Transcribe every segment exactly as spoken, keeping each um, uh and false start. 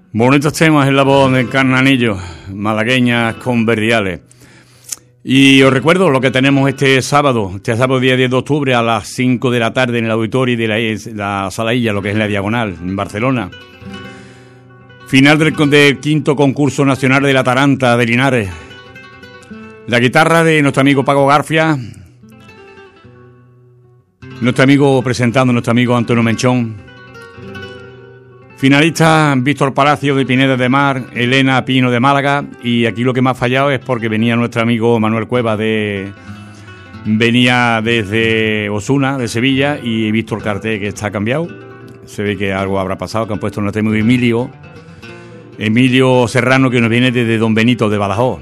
Bonitos temas en la voz de Carnanillo, malagueñas con verdiales. Y os recuerdo lo que tenemos este sábado, este sábado día diez de octubre a las cinco de la tarde en el auditorio de la, la Sala Illa, lo que es la Diagonal, en Barcelona. Final del, del quinto concurso nacional de la Taranta de Linares. La guitarra de nuestro amigo Paco Garfia. Nuestro amigo presentando, nuestro amigo Antonio Menchón. Finalista Víctor Palacio de Pineda de Mar, Elena Pino de Málaga, y aquí lo que me ha fallado es porque venía nuestro amigo Manuel Cueva de venía desde Osuna, de Sevilla, y he visto el cartel que está cambiado. Se ve que algo habrá pasado, que han puesto nuestro amigo Emilio Emilio Serrano, que nos viene desde Don Benito de Badajoz.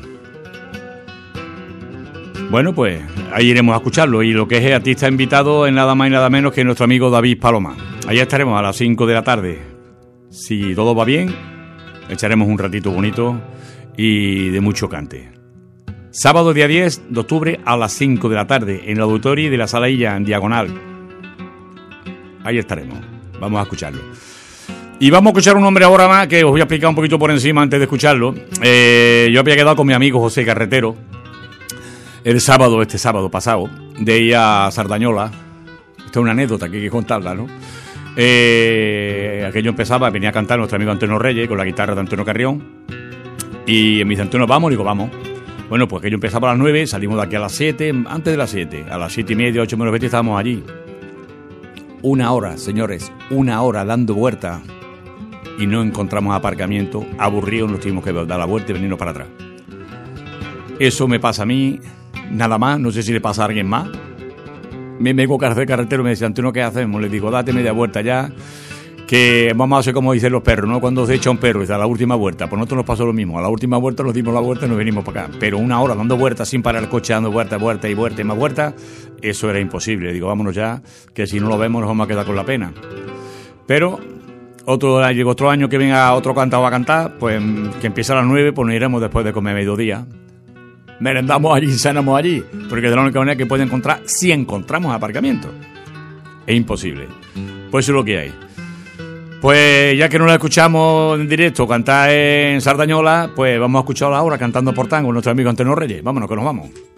Bueno, pues ahí iremos a escucharlo, y lo que es el artista invitado es nada más y nada menos que nuestro amigo David Paloma. Allá estaremos a las cinco de la tarde. Si todo va bien, echaremos un ratito bonito y de mucho cante. Sábado día diez de octubre a las cinco de la tarde en el auditorio de la Sala Illa, en Diagonal. Ahí estaremos, vamos a escucharlo. Y vamos a escuchar un hombre ahora más que os voy a explicar un poquito por encima antes de escucharlo. Eh, yo había quedado con mi amigo José Carretero el sábado, este sábado pasado, de ir a Sardañola. Esta es una anécdota que hay que contarla, ¿no? Eh, aquello empezaba, venía a cantar nuestro amigo Antonio Reyes con la guitarra de Antonio Carrión, y me dice: Antonio, vamos, digo, vamos. Bueno, pues aquello empezaba a las nueve, salimos de aquí a las siete, antes de las siete, a las siete y media, ocho menos veinte estábamos allí. Una hora, señores, una hora dando vueltas y no encontramos aparcamiento. Aburridos, nos tuvimos que dar la vuelta y venirnos para atrás. Eso me pasa a mí, nada más, no sé si le pasa a alguien más. Me vengo de carretero y me decía: Antonio, ¿qué hacemos? Le digo: date media vuelta ya, que vamos a hacer como dicen los perros, ¿no? Cuando se echa un perro, dice: a la última vuelta. Pues nosotros nos pasó lo mismo, a la última vuelta nos dimos la vuelta y nos venimos para acá. Pero una hora dando vueltas sin parar el coche, dando vueltas, vueltas y vueltas y más vueltas, eso era imposible. Digo, vámonos ya, que si no lo vemos nos vamos a quedar con la pena. Pero otro, llegó otro año que venga otro cantado a cantar, pues que empieza a las nueve, pues nos iremos después de comer mediodía. Merendamos allí, cenamos allí, porque de la única manera que puede encontrar, si encontramos aparcamiento, es imposible. Pues eso es lo que hay. Pues ya que no la escuchamos en directo cantar en Sardañola, pues vamos a escucharla ahora cantando por tango nuestro amigo Antonio Reyes. Vámonos, que nos vamos.